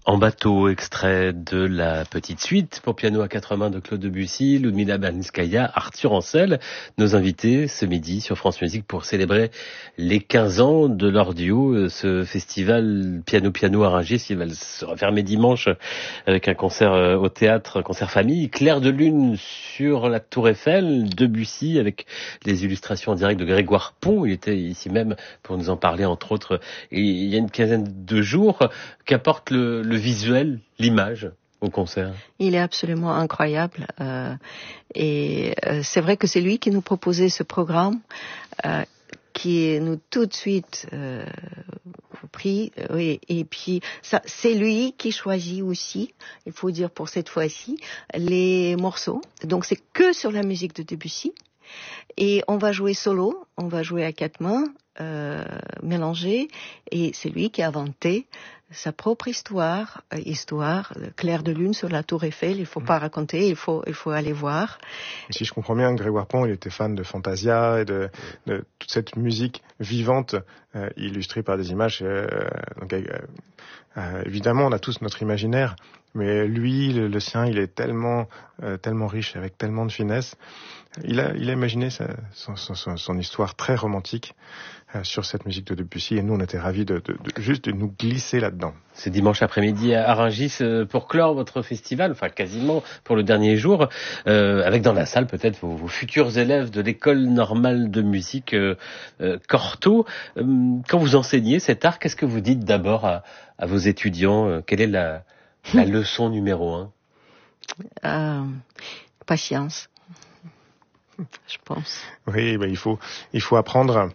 En bateau, extrait de la petite suite pour piano à quatre mains de Claude Debussy, Ludmila Balinskaya, Arthur Ancel, nos invités ce midi sur France Musique pour célébrer les 15 ans de leur duo. Ce festival Piano à Rungis, il va se refermer dimanche avec un concert au théâtre, un concert famille. Clair de lune sur la Tour Eiffel, Debussy avec les illustrations en direct de Grégoire Pont. Il était ici même pour nous en parler entre autres il y a une quinzaine de jours. Qu'apporte le visuel, l'image au concert? Il est absolument incroyable c'est vrai que c'est lui qui nous proposait ce programme qui nous tout de suite pris. Et puis ça, c'est lui qui choisit aussi, il faut dire pour cette fois-ci, les morceaux. Donc c'est que sur la musique de Debussy. Et on va jouer solo, on va jouer à quatre mains, mélangées. Et c'est lui qui a inventé sa propre histoire, Clair de lune sur la Tour Eiffel. Il faut pas raconter, il faut aller voir. Et si je comprends bien, Grégoire Pont, il était fan de Fantasia et de toute cette musique vivante illustrée par des images. Évidemment, on a tous notre imaginaire, mais lui, le sien, il est tellement riche, avec tellement de finesse. Il a imaginé son histoire très romantique sur cette musique de Debussy, et nous, on était ravis de juste de nous glisser là-dedans. C'est dimanche après-midi à Rungis pour clore votre festival, enfin quasiment pour le dernier jour, avec dans la salle peut-être vos futurs élèves de l'école normale de musique Cortot. Quand vous enseignez cet art, qu'est-ce que vous dites d'abord à vos étudiants? Quelle est la leçon numéro 1? Patience. Je pense. Oui, il faut apprendre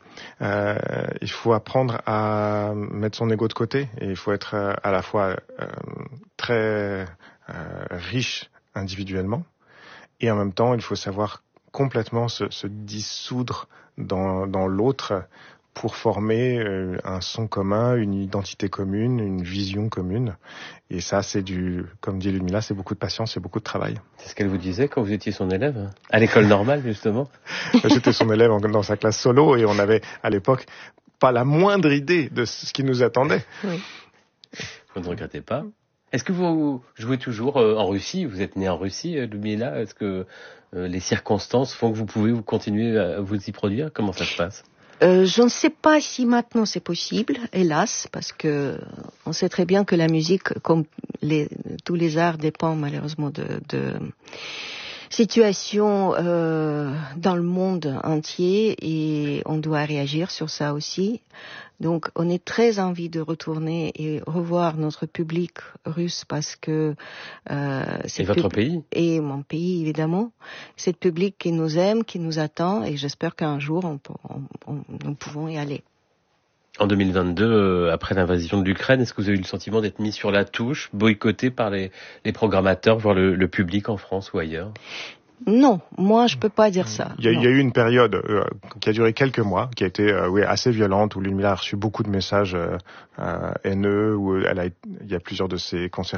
à mettre son ego de côté, et il faut être à la fois très riche individuellement, et en même temps il faut savoir complètement se dissoudre dans l'autre pour former un son commun, une identité commune, une vision commune. Et ça, comme dit Ludmila, c'est beaucoup de patience et beaucoup de travail. C'est ce qu'elle vous disait quand vous étiez son élève, à l'école normale, justement? J'étais son élève dans sa classe solo, et on avait, à l'époque, pas la moindre idée de ce qui nous attendait. Oui. Vous ne regrettez pas? Est-ce que vous jouez toujours en Russie? Vous êtes né en Russie, Ludmila. Est-ce que les circonstances font que vous pouvez continuer à vous y produire? Comment ça se passe? Je ne sais pas si maintenant c'est possible, hélas, parce que on sait très bien que la musique, comme tous les arts, dépend malheureusement de situation dans le monde entier, et on doit réagir sur ça aussi. Donc on est très envie de retourner et revoir notre public russe, parce que c'est votre pays et mon pays évidemment, c'est le public qui nous aime, qui nous attend, et j'espère qu'un jour nous pouvons y aller. En 2022, après l'invasion de l'Ukraine, est-ce que vous avez eu le sentiment d'être mis sur la touche, boycotté par les programmateurs, voire le public en France ou ailleurs? Non, moi je peux pas dire ça. Il y a eu une période qui a duré quelques mois, qui a été assez violente, où Ludmila a reçu beaucoup de messages haineux, où il y a plusieurs de ses concerts